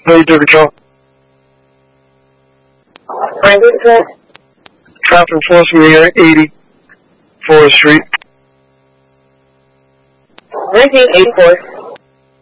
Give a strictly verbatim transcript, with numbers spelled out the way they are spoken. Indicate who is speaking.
Speaker 1: Vehicle control.
Speaker 2: Franklin control.
Speaker 1: Traffic enforcement here, eighty Forest Street.
Speaker 2: nineteen eighty-four.